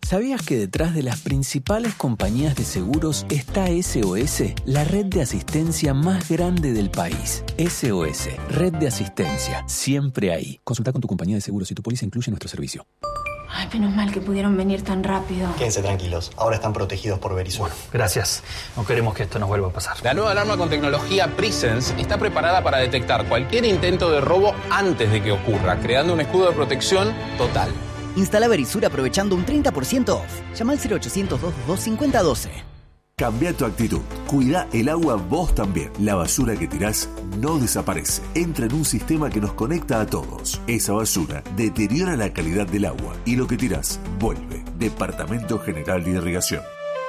¿Sabías que detrás de las principales compañías de seguros está SOS, la red de asistencia más grande del país? SOS, red de asistencia, siempre ahí. Consulta con tu compañía de seguros si tu póliza incluye nuestro servicio. Ay, menos mal que pudieron venir tan rápido. Quédense tranquilos, ahora están protegidos por Verisur. Bueno, gracias. No queremos que esto nos vuelva a pasar. La nueva alarma con tecnología Presence está preparada para detectar cualquier intento de robo antes de que ocurra, creando un escudo de protección total. Instala Verisur aprovechando un 30% off. Llama al 0800-222-5012. Cambia tu actitud. Cuida el agua vos también. La basura que tirás no desaparece. Entra en un sistema que nos conecta a todos. Esa basura deteriora la calidad del agua y lo que tirás vuelve. Departamento General de Irrigación.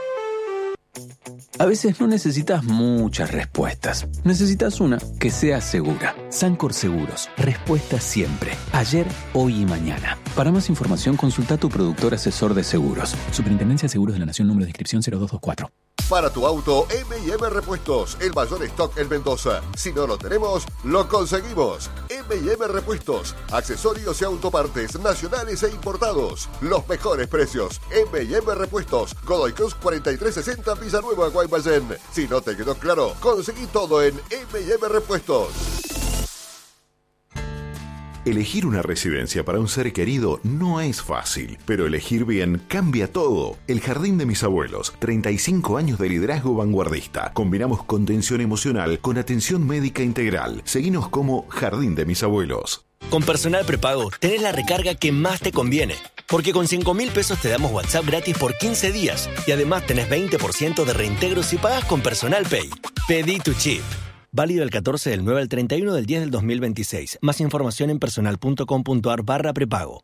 A veces no necesitas muchas respuestas. Necesitas una que sea segura. Sancor Seguros. Respuesta siempre. Ayer, hoy y mañana. Para más información, consulta a tu productor asesor de seguros. Superintendencia de Seguros de la Nación, número de inscripción 0224. Para tu auto, M&M Repuestos, el mayor stock en Mendoza. Si no lo tenemos, lo conseguimos. M&M Repuestos, accesorios y autopartes nacionales e importados. Los mejores precios. M&M Repuestos, Godoy Cruz 4360 Villanueva, Guaymallén. Si no te quedó claro, conseguí todo en M&M Repuestos. Elegir una residencia para un ser querido no es fácil, pero elegir bien cambia todo. El Jardín de Mis Abuelos, 35 años de liderazgo vanguardista. Combinamos contención emocional con atención médica integral. Seguinos como Jardín de Mis Abuelos. Con Personal Prepago tenés la recarga que más te conviene. Porque con 5.000 pesos te damos WhatsApp gratis por 15 días. Y además tenés 20% de reintegro si pagas con Personal Pay. Pedí tu chip. Válido el 14 del 9 al 31 del 10 del 2026. Más información en personal.com.ar/prepago.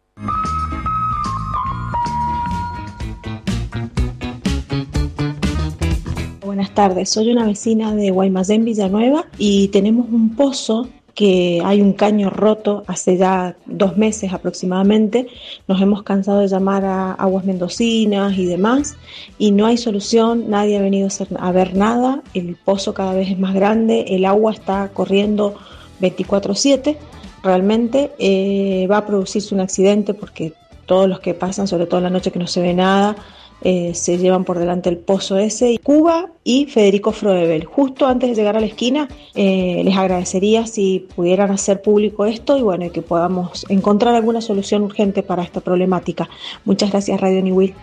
Buenas tardes, soy una vecina de Guaymallén, Villanueva, y tenemos un pozo que hay un caño roto hace ya 2 meses aproximadamente. Nos hemos cansado de llamar a Aguas Mendocinas y demás y no hay solución, nadie ha venido a ver nada. El pozo cada vez es más grande, el agua está corriendo 24/7. Realmente va a producirse un accidente porque todos los que pasan, sobre todo en la noche que no se ve nada, se llevan por delante el pozo ese. Cuba y Federico Froebel. Justo antes de llegar a la esquina, les agradecería si pudieran hacer público esto y bueno, y que podamos encontrar alguna solución urgente para esta problemática. Muchas gracias, Radio Niwil.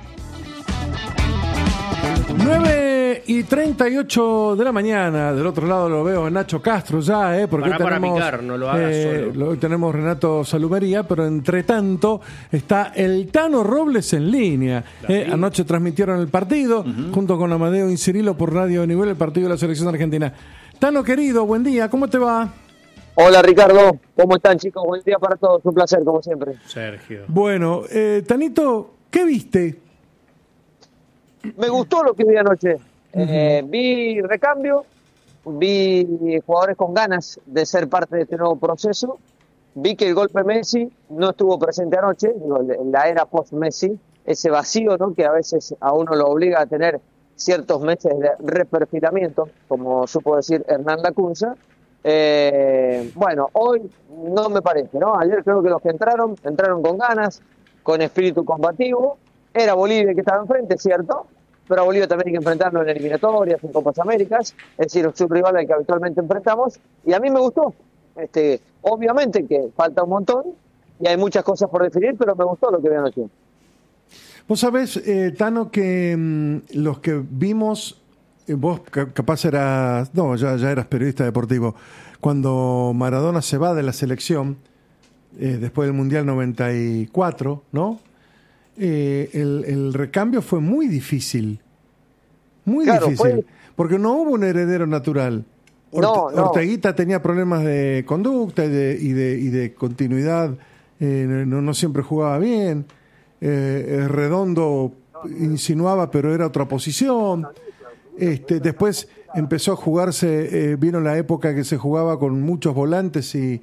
9:38 de la mañana. Del otro lado lo veo a Nacho Castro ya, porque para picar, no lo hagas solo. Hoy tenemos Renato Salumería, pero entre tanto está el Tano Robles en línea. Anoche transmitieron el partido junto con Amadeo Incirilo por Radio Nivel, el partido de la selección argentina. Tano querido, buen día, ¿cómo te va? Hola Ricardo, ¿cómo están chicos? Buen día para todos, un placer como siempre. Sergio. Bueno, Tanito, ¿qué viste? Me gustó lo que vi anoche. Vi recambio, vi jugadores con ganas de ser parte de este nuevo proceso. Vi que el golpe Messi no estuvo presente anoche, en la era post-Messi, ese vacío, ¿no?, que a veces a uno lo obliga a tener ciertos meses de reperfilamiento, como supo decir Hernán Lacunza. Bueno, hoy no me parece, ¿no? Ayer creo que los que entraron con ganas, con espíritu combativo. Era Bolivia que estaba enfrente, ¿cierto? Pero a Bolivia también hay que enfrentarlo en eliminatorias, en Copas Américas, es decir, es un rival al que habitualmente enfrentamos, y a mí me gustó. Obviamente que falta un montón, y hay muchas cosas por definir, pero me gustó lo que vi anoche. Vos sabés, Tano, que los que vimos, vos capaz eras, no, ya eras periodista deportivo, cuando Maradona se va de la selección, después del Mundial 94, ¿no? El recambio fue muy difícil, porque no hubo un heredero natural. Orteguita tenía problemas de conducta y de continuidad, no siempre jugaba bien. Redondo insinuaba, pero era otra posición. Después empezó a jugarse, vino la época que se jugaba con muchos volantes y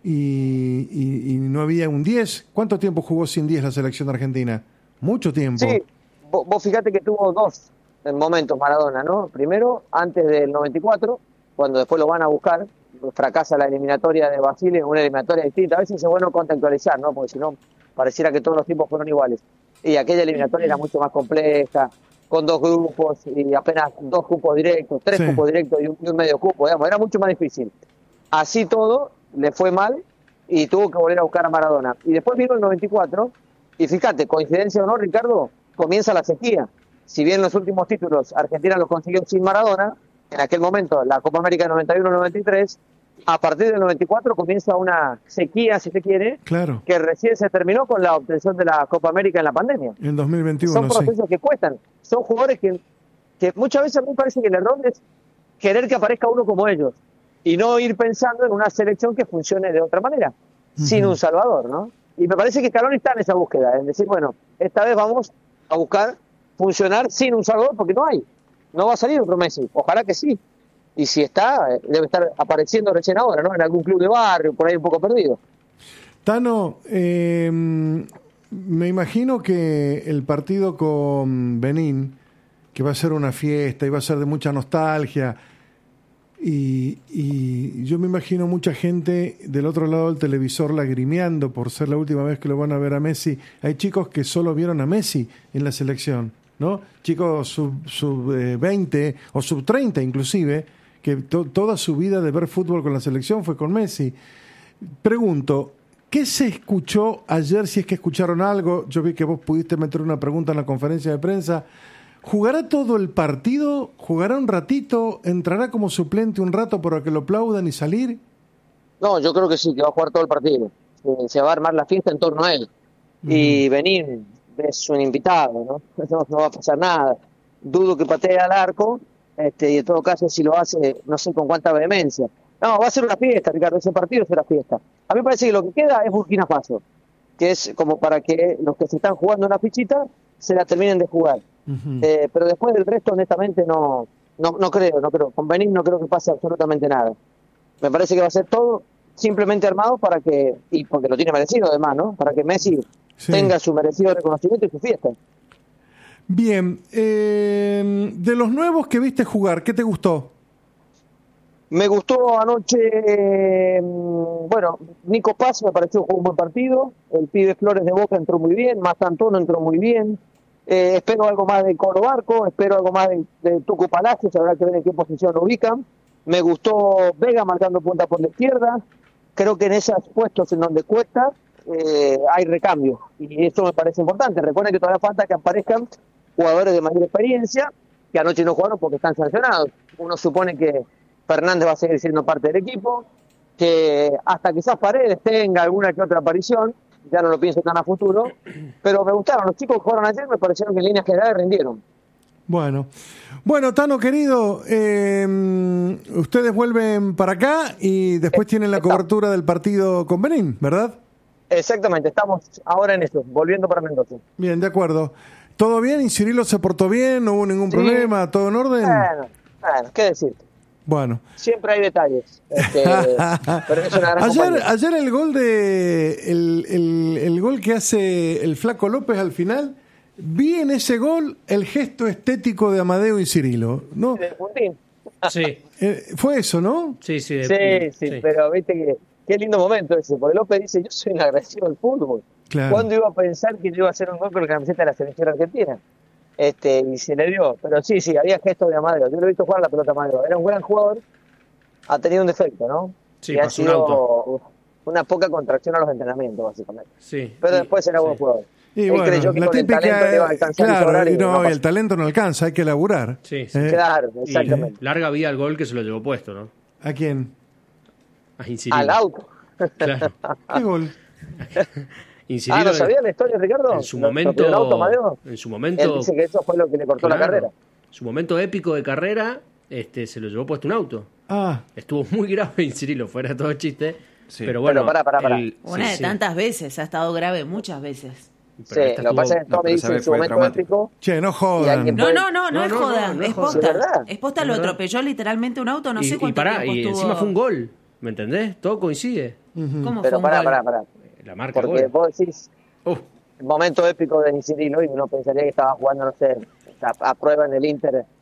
no había un 10. ¿Cuánto tiempo jugó sin 10 la selección argentina? Mucho tiempo. Sí, vos fíjate que tuvo 2 momentos Maradona, ¿no? Primero, antes del 94, cuando después lo van a buscar, fracasa la eliminatoria de Basile, una eliminatoria distinta. A veces es bueno contextualizar, ¿no? Porque si no, Pareciera que todos los tiempos fueron iguales. Y aquella eliminatoria era mucho más compleja, con 2 grupos y apenas 2 cupos directos, 3 cupos directos y un medio cupo, digamos. Era mucho más difícil. Así todo, le fue mal y tuvo que volver a buscar a Maradona. Y después vino el 94, y fíjate, coincidencia o no, Ricardo, comienza la sequía. Si bien los últimos títulos Argentina los consiguió sin Maradona, en aquel momento la Copa América de 91-93, a partir del 94 comienza una sequía, si se quiere, claro, que recién se terminó con la obtención de la Copa América en la pandemia. En 2021, son procesos que cuestan. Son jugadores que muchas veces a mí me parece que el error es querer que aparezca uno como ellos y no ir pensando en una selección que funcione de otra manera, sin un salvador, ¿no? Y me parece que Scaloni está en esa búsqueda, es decir, bueno, esta vez vamos a buscar funcionar sin un salvador porque no hay. No va a salir otro Messi. Ojalá que sí. Y si está, debe estar apareciendo recién ahora, ¿no? En algún club de barrio, por ahí un poco perdido. Tano, me imagino que el partido con Benín, que va a ser una fiesta y va a ser de mucha nostalgia, y yo me imagino mucha gente del otro lado del televisor lagrimeando por ser la última vez que lo van a ver a Messi. Hay chicos que solo vieron a Messi en la selección, ¿no? Chicos sub 20 o sub 30 inclusive, que toda su vida de ver fútbol con la selección fue con Messi. Pregunto, ¿qué se escuchó ayer, si es que escucharon algo? Yo vi que vos pudiste meter una pregunta en la conferencia de prensa. ¿Jugará todo el partido? ¿Jugará un ratito? ¿Entrará como suplente un rato para que lo aplaudan y salir? No, yo creo que sí, que va a jugar todo el partido. Se va a armar la fiesta en torno a él. Y Benín es un invitado, ¿no? No va a pasar nada. Dudo que patee al arco, y en todo caso si lo hace, no sé con cuánta vehemencia. No, va a ser una fiesta, Ricardo, ese partido es una fiesta. A mí me parece que lo que queda es Burkina Faso, que es como para que los que se están jugando una fichita se la terminen de jugar. Pero después del resto, honestamente, no creo. Con Benín no creo que pase absolutamente nada. Me parece que va a ser todo simplemente armado para que, y porque lo tiene merecido además, ¿no? Para que Messi tenga su merecido reconocimiento y su fiesta. Bien, de los nuevos que viste jugar, ¿qué te gustó? Me gustó anoche, Nico Paz me pareció un buen partido, el pibe Flores de Boca entró muy bien, Mastantuono entró muy bien, espero algo más de Colo Barco, espero algo más de Tucu Palacios, habrá que ver en qué posición lo ubican. Me gustó Vega marcando punta por la izquierda, creo que en esos puestos en donde cuesta hay recambio, y eso me parece importante. Recuerden que todavía falta que aparezcan jugadores de mayor experiencia, que anoche no jugaron porque están sancionados. Uno supone que Fernández va a seguir siendo parte del equipo, que hasta quizás Paredes tenga alguna que otra aparición, ya no lo pienso tan a futuro, pero me gustaron, los chicos que jugaron ayer me parecieron que en líneas generales rindieron. Bueno, Tano querido, ustedes vuelven para acá y después tienen la cobertura del partido con Benín, ¿verdad? Exactamente, estamos ahora en eso, volviendo para Mendoza. Bien, de acuerdo. ¿Todo bien? ¿Y Cirilo se portó bien? ¿No hubo ningún problema? ¿Todo en orden? Bueno, ¿qué decirte? Bueno. Siempre hay detalles. Pero es una gran ayer el gol el gol que hace el Flaco López al final, vi en ese gol el gesto estético de Amadeo y Cirilo, ¿no? ¿De puntín? Sí. Fue eso, ¿no? Sí, sí, pero viste que qué lindo momento ese, porque López dice, yo soy un agresivo del fútbol. Claro. ¿Cuándo iba a pensar que yo iba a hacer un gol con la camiseta de la selección argentina? Y se le dio, pero sí, había gestos de Amadeo. Yo lo he visto jugar la pelota a Amadeo. Era un gran jugador, ha tenido un defecto, ¿no? Sí, y ha sido una poca contracción a los entrenamientos, básicamente. Sí. Pero después era buen jugador. Y él bueno, creyó que la con típica, el talento le iba a alcanzar y el talento no alcanza, hay que laburar. Sí. Claro, exactamente. Larga vida al gol que se lo llevó puesto, ¿no? ¿A quién? A Incirilo. Al auto. Claro. ¿Qué gol? Incirilo, ¿no sabía la historia, Ricardo? En su momento, él dice que eso fue lo que le cortó la carrera. En su momento épico de carrera, se lo llevó puesto un auto. Estuvo muy grave Incirilo, fuera todo chiste. Sí. Pero bueno, pará. Una de tantas veces, ha estado grave muchas veces. Sí, lo que pasa es que Tommy dice en su momento épico. Che, no jodan. No es joda, es posta. Es posta, lo atropelló literalmente un auto, no sé cuánto tiempo estuvo. Y encima fue un gol, ¿me entendés? Todo coincide. ¿Cómo pero fue un gol? Pará. La marca porque gol. Vos decís el momento épico de Incirilo y uno pensaría que estaba jugando, no sé, a prueba en el Inter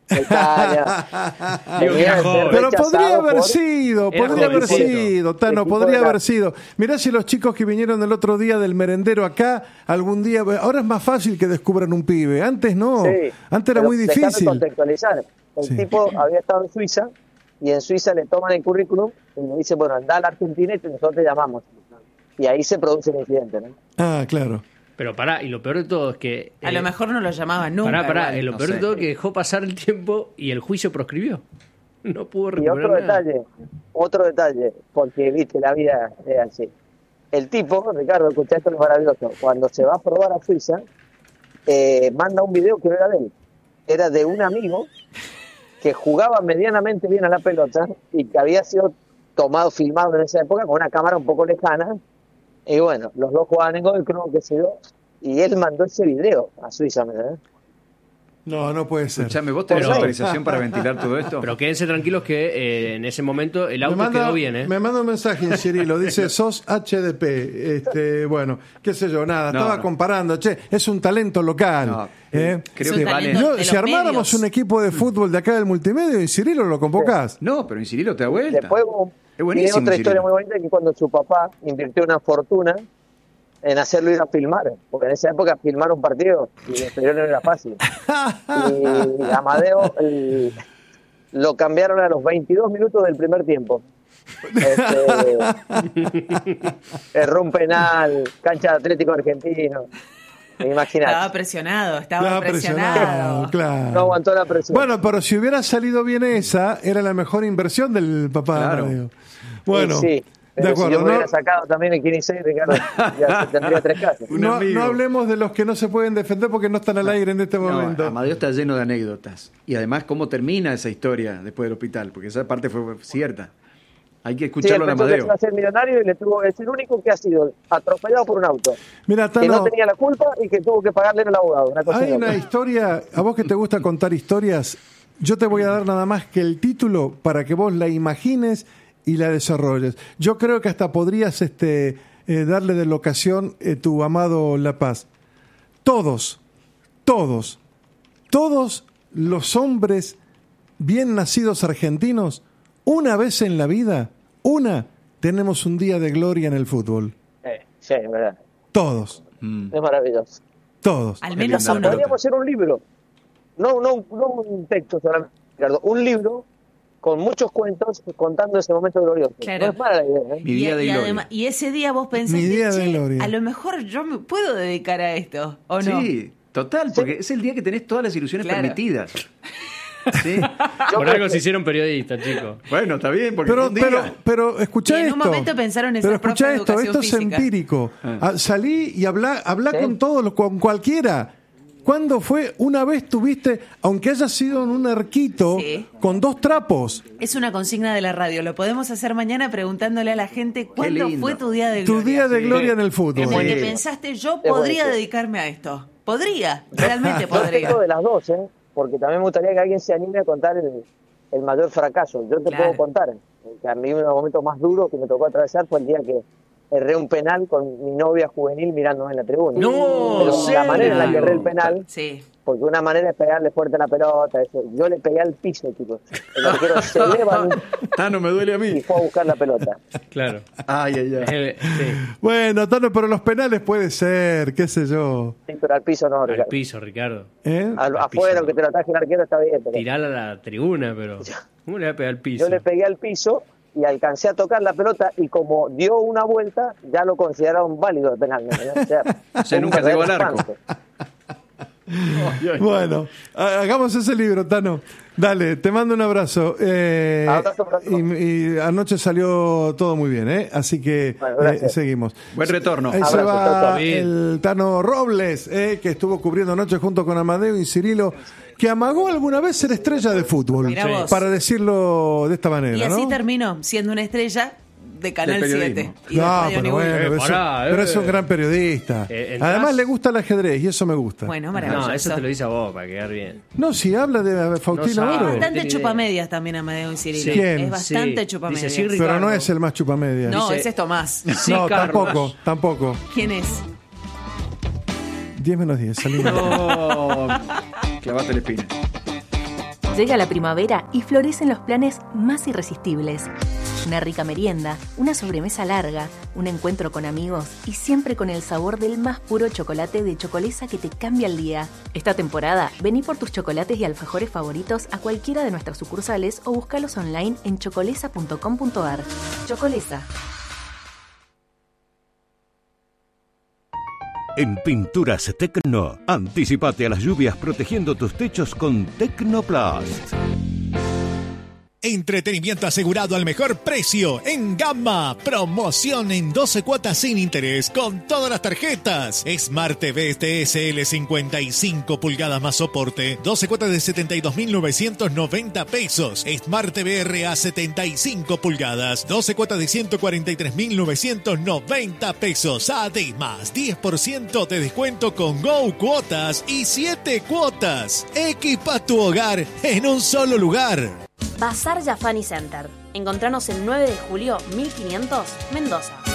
Pero podría haber sido, Tano, podría haber sido. Mirá si los chicos que vinieron el otro día del merendero acá, algún día, ahora es más fácil que descubran un pibe. Antes no, antes era muy difícil. Déjame contextualizar. El tipo había estado en Suiza y en Suiza le toman el currículum y le dicen, bueno, anda a la Argentina y nosotros te llamamos. Y ahí se produce el incidente, ¿no? Ah, claro. Pero pará, y lo peor de todo es que... a lo mejor no lo llamaban nunca. Pará, lo peor de todo es que dejó pasar el tiempo y el juicio proscribió. No pudo recuperar y otro detalle, porque, viste, la vida es así. El tipo, Ricardo, escuchá, esto es maravilloso, cuando se va a probar a Suiza, manda un video que no era de él. Era de un amigo que jugaba medianamente bien a la pelota y que había sido filmado en esa época con una cámara un poco lejana. Y bueno, los dos jugaban en gol, creo que se dio, y él mandó ese video a Suiza, ¿verdad? No puede ser. Escuchame, ¿vos tenés autorización para ventilar todo esto? Pero quédense tranquilos que en ese momento el auto quedó bien, ¿eh? Me manda un mensaje, Cirilo, dice, sos HDP. Bueno, qué sé yo, nada, estaba comparando, es un talento local. Creo que vale. Si armáramos un equipo de fútbol de acá del multimedio, y Cirilo lo convocás. No, pero Cirilo te da vuelta. Después, es buenísimo. Tiene otra historia muy bonita, que cuando su papá invirtió una fortuna en hacerlo ir a filmar, porque en esa época filmar un partido y el exterior no era fácil. Y Amadeo lo cambiaron a los 22 minutos del primer tiempo. Erró un penal, cancha de Atlético Argentino. Imagínate. Estaba presionado. Claro. No aguantó la presión. Bueno, pero si hubiera salido bien esa, era la mejor inversión del papá de Amadeo. Bueno, sí. Pero de acuerdo, si yo me hubiera sacado también el 15, Ricardo, ya tendría 3 casos. No hablemos de los que no se pueden defender porque no están al aire en este momento. Amadeo está lleno de anécdotas. Y además, cómo termina esa historia después del hospital, porque esa parte fue cierta. Hay que escucharlo de Amadeo. Sí, empezó a ser millonario y es el único que ha sido atropellado por un auto. Mira, Tano, que no tenía la culpa y que tuvo que pagarle al abogado. Hay una historia, a vos que te gusta contar historias, yo te voy a dar nada más que el título para que vos la imagines y la desarrolles. Yo creo que hasta podrías darle de locación tu amado La Paz. Todos los hombres bien nacidos argentinos, una vez en la vida, tenemos un día de gloria en el fútbol. Sí, es verdad. Todos. Es maravilloso. Todos. Al menos uno. Podríamos hacer un libro. No un texto solamente, Ricardo. Un libro con muchos cuentos contando ese momento glorioso. Claro. No es mala la idea, ¿eh? Mi día de gloria. Además, y ese día vos pensaste, a lo mejor yo me puedo dedicar a esto, ¿o no? Sí, total, porque es el día que tenés todas las ilusiones permitidas. Sí. Por algo se hicieron periodistas, chicos. Bueno, está bien, porque pero escuchá esto. En un momento pensaron en pero ser profe de educación esto es física. empírico. Salí y habla con todos, con cualquiera. ¿Cuándo fue? Una vez tuviste, aunque haya sido en un arquito, con 2 trapos. Es una consigna de la radio. Lo podemos hacer mañana preguntándole a la gente cuándo fue tu día de gloria. Tu día de gloria en el fútbol. En el que pensaste, yo podría dedicarme a esto. Realmente podría. Yo tengo de las dos, porque también me gustaría que alguien se anime a contar el mayor fracaso. Yo te puedo contar que a mí uno de los momentos más duros que me tocó atravesar fue el día que erré un penal con mi novia juvenil mirándome en la tribuna. Pero la manera en la que erré el penal, porque una manera es pegarle fuerte a la pelota, eso. Yo le pegué al piso, chicos. El arquero se eleva Tano, me duele a mí. Y fue a buscar la pelota. Claro. Ay. Bueno, Tano, pero los penales puede ser, qué sé yo. Sí, pero al piso no, Ricardo. Al piso, Ricardo. Afuera, aunque te lo ataje el arquero, está bien. Pero... Tirala a la tribuna, pero ¿cómo le va a pegar al piso? Yo le pegué al piso y alcancé a tocar la pelota y como dio una vuelta, ya lo consideraron válido el penal. O sea, nunca llegó al arco. Bueno, hagamos ese libro, Tano. Dale, te mando un abrazo. Y anoche salió todo muy bien, así que seguimos. Buen retorno. Ahí se va el Tano Robles, que estuvo cubriendo anoche junto con Amadeo y Cirilo, que amagó alguna vez ser estrella de fútbol, para decirlo de esta manera. Y así ¿no? terminó siendo una estrella de Canal 7. Pero es un gran periodista. Además le gusta el ajedrez y eso me gusta. Bueno, maravilloso. No, eso te lo dice a vos para quedar bien. No, si habla de Faustino Oro. Es bastante chupamedias también Amadeo y Cirilo. ¿Quién? Es bastante chupamedias. Pero no es el más chupamedias. No, ese es Tomás. No, tampoco. ¿Quién es? 10 menos 10, salimos. No, clavate la espina. Llega la primavera y florecen los planes más irresistibles. Una rica merienda, una sobremesa larga, un encuentro con amigos y siempre con el sabor del más puro chocolate de Chocolesa que te cambia el día. Esta temporada, vení por tus chocolates y alfajores favoritos a cualquiera de nuestras sucursales o búscalos online en chocolesa.com.ar. Chocolesa. En Pinturas Tecno, anticipate a las lluvias protegiendo tus techos con Tecnoplast. Entretenimiento asegurado al mejor precio en Gamma. Promoción en 12 cuotas sin interés con todas las tarjetas. Smart TV TSL 55 pulgadas más soporte. 12 cuotas de 72.990 pesos. Smart TV RA 75 pulgadas. 12 cuotas de 143.990 pesos. Además, 10% de descuento con Go Cuotas y 7 cuotas. Equipa tu hogar en un solo lugar. Bazar Jafani Center. Encontranos el 9 de julio 1500, Mendoza.